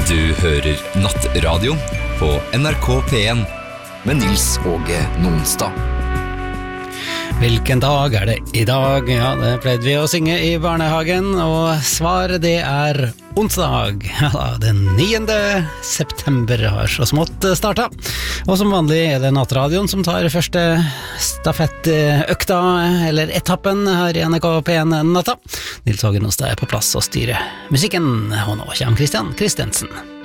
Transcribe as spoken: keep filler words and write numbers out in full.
Du hører Nattradio på N R K P en med Nils Åge Nonstad. Hvilken dag er det i dag? Ja, det pleide vi å synge i barnehagen, og svaret det er onsdag. Ja, den niende september har så smått startet. Og som vanlig er det Nattradioen som tar første stafettøkta, eller etappen her i N R K P en natta. Nils Åge Nonstad er på plass og styrer musikken, og nå kommer Christian Christensen.